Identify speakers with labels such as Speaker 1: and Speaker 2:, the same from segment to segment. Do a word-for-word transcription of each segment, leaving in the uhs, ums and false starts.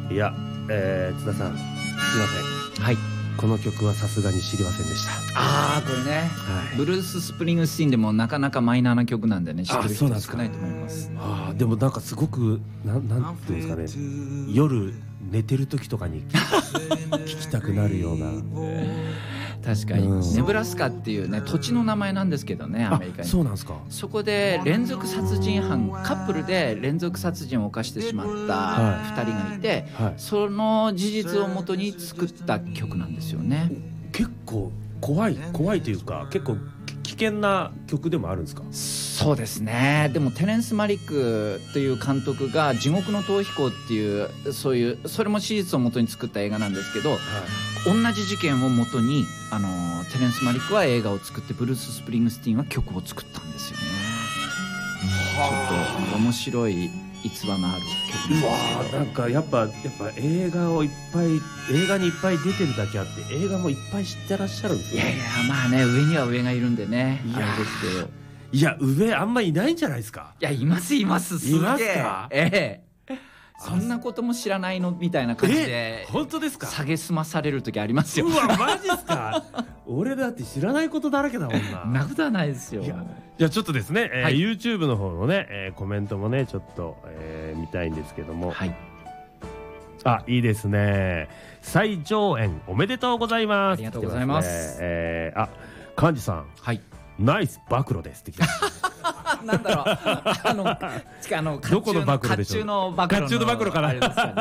Speaker 1: いや、えー、津田さん、すいません。
Speaker 2: はい。
Speaker 1: この曲はさすがに知りませんでした。
Speaker 2: ああ、これね、はい、ブルース・スプリングスティーンでもなかなかマイナーな曲なんでね、知ってる人少ないと思います。
Speaker 1: ああ、でもなんかすごくな、なんていうんですかね、夜寝てる時とかに聞きたくなるような。
Speaker 2: 確かに、うん、ネブラスカっていうね土地の名前なんですけどね、アメリカに。
Speaker 1: そうなんですか。
Speaker 2: そこで連続殺人犯カップルで連続殺人を犯してしまったふたりがいて、はいはい、その事実をもとに作った曲なんですよね。
Speaker 1: 結構怖い怖いというか結構危険な曲でもあるんですか。
Speaker 2: そうですね。でもテレンス・マリックという監督が地獄の逃避行っていうそういうそれも史実をもとに作った映画なんですけど、はい、同じ事件をもとにあのテレンス・マリックは映画を作ってブルース・スプリングスティーンは曲を作ったんですよね。ちょっと面白い逸話のある曲です。
Speaker 1: うわー、なんかやっぱやっぱ映画をいっぱい映画にいっぱい出てるだけあって映画もいっぱい知ってらっしゃるんですよね。
Speaker 2: いやいや、まあね、上には上がいるんでね。いやあれですけど、
Speaker 1: いや上あんまいないんじゃないですか。
Speaker 2: いや、いますいます。すげえ。
Speaker 1: いますか。
Speaker 2: ええ、そんなことも知らないのみたいな感じで
Speaker 1: 本当ですか。
Speaker 2: 下げすまされる時ありますよ。
Speaker 1: うわ、マジですか。俺だって知らないことだらけだもんな。
Speaker 2: なことはないですよ。
Speaker 1: いや、じゃあちょっとですね、えーはい、YouTube の方のね、えー、コメントもねちょっと、えー、見たいんですけども、はい、あ、いいですね。再上演おめでとうございます。
Speaker 2: ありがとうございます。
Speaker 1: ね、えー、あ、幹事さん、はい、ナイス暴露ですって来て
Speaker 2: なんだろう、あの、あの、
Speaker 1: どこの暴露でしょう。甲冑の暴露、甲冑の暴露かな。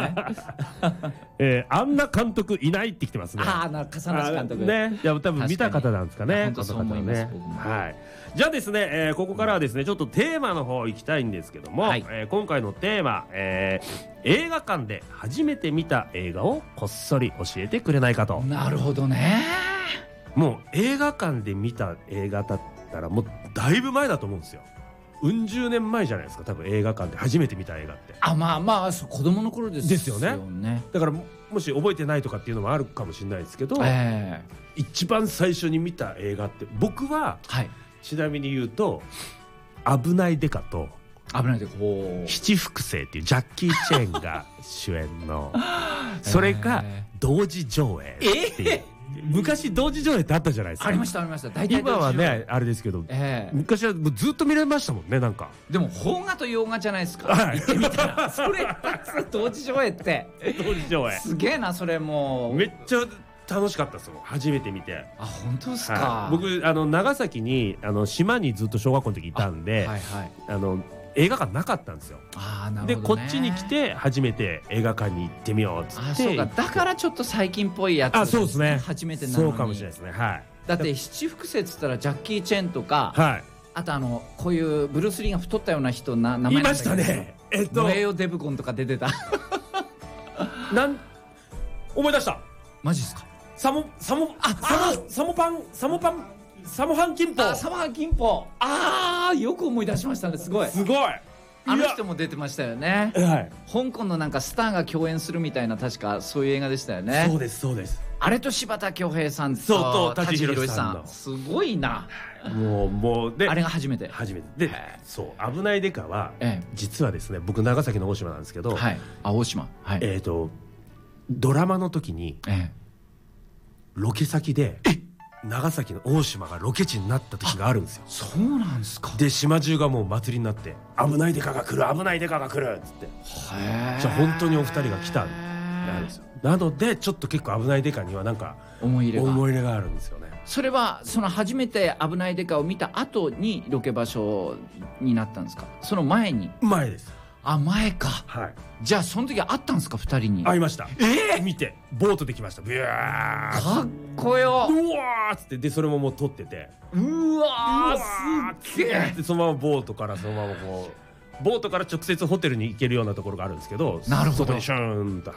Speaker 1: えー、あんな監督いないってきてますね。
Speaker 2: ああ、な、笠梨監督
Speaker 1: ね。いや、多分見た方なんですかね。
Speaker 2: 本当そう思います。
Speaker 1: はい。じゃあですね、えー、ここからはですね、ちょっとテーマの方行きたいんですけども、はい、えー、今回のテーマ、えー、映画館で初めて見た映画をこっそり教えてくれないかと。
Speaker 2: なるほどね。
Speaker 1: もう映画館で見た映画だったらもうだいぶ前だと思うんですよ。うん十年前じゃないですか、多分映画館で初めて見た映画って。
Speaker 2: あ、まあまあ、子供の頃ですよね。
Speaker 1: ですよね。だからもし覚えてないとかっていうのもあるかもしれないですけど、えー、一番最初に見た映画って僕は、はい、ちなみに言うと危ないデカと
Speaker 2: 危ないデカ
Speaker 1: 七福星っていうジャッキー・チェーンが主演のそれが同時上映っていう、えー昔同時上映ってあったじゃないですか。
Speaker 2: ありましたありました。大
Speaker 1: 体今はねあれですけど、えー、昔はもうずっと見られましたもんね。なんか
Speaker 2: でも邦画と洋画じゃないですか、はい、言ってみたらそれ同時上映って
Speaker 1: 同時上映
Speaker 2: すげえな。それもう
Speaker 1: めっちゃ楽しかったですもん、初めて見て。
Speaker 2: あ、本当ですか。
Speaker 1: はい、僕あの長崎にあの島にずっと小学校の時いたんで、あ、はいはい、あの映画館なかったんですよ。
Speaker 2: あ、なるほどね。
Speaker 1: でこっちに来て初めて映画館に行ってみようっつって。
Speaker 2: あ、そうか。だからちょっと最近っぽいやつ、ね、
Speaker 1: あ、そうですね。
Speaker 2: 初めてなのに。
Speaker 1: そうかもしれないですね。はい。
Speaker 2: だって七福星っつったらジャッキー・チェンとか、はい、あとあのこういうブルース・リーが太ったような人な名前なんだけど、いましたね。えっとノエヨ・デブコンとか出てた
Speaker 1: なん思い出した。
Speaker 2: マジですか。
Speaker 1: サモサモあサモサモパンサモパンサモハンキンポ。
Speaker 2: あ、サモハンキンポ。ああ、よく思い出しましたね。すごい
Speaker 1: すごい。
Speaker 2: あの人も出てましたよね、はい、香港のなんかスターが共演するみたいな、確かそういう映画でしたよね。
Speaker 1: そうですそうです。
Speaker 2: あれと柴田恭平さんと舘ひろしさん、すごいな。
Speaker 1: もうもうで
Speaker 2: あれが初めて
Speaker 1: 初めてで、そう危ないデカは、ええ、実はですね、僕長崎の大島なんですけど、はい、
Speaker 2: あ、大島、はい、
Speaker 1: えっとドラマの時に、ええ、ロケ先で長崎の大島がロケ地になった時があるんですよ。
Speaker 2: そうなんですか。
Speaker 1: で島中がもう祭りになって危ないデカが来る危ないデカが来るっつって、じゃあ本当にお二人が来たんですよ。なのでちょっと結構危ないデカにはなんか思い入れが思い入れがあるんですよね。
Speaker 2: それはその初めて危ないデカを見た後にロケ場所になったんですか、その前に。
Speaker 1: 前です。
Speaker 2: あ、前か。
Speaker 1: はい。
Speaker 2: じゃあその時会ったんですか、二人に。
Speaker 1: 会いました。
Speaker 2: ええー、
Speaker 1: 見てボートで来ました。ビュー
Speaker 2: かっこよ。
Speaker 1: うわーっつって、でそれももう撮ってて、
Speaker 2: うわーすっげえ。
Speaker 1: でそのままボートからそのままこうボートから直接ホテルに行けるようなところがあるんですけど、
Speaker 2: なるほど、
Speaker 1: そこにシューンと